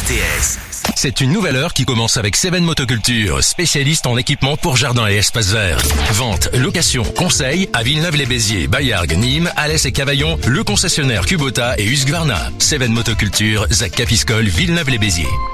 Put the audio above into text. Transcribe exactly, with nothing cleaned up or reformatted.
T S. C'est une nouvelle heure qui commence avec Seven Motoculture, spécialiste en équipement pour jardin et espace vert. Vente, location, conseil à Villeneuve-les-Béziers, Bayargues, Nîmes, Alès et Cavaillon, le concessionnaire Kubota et Husqvarna. Seven Motoculture, Zac Capiscol, Villeneuve-les-Béziers.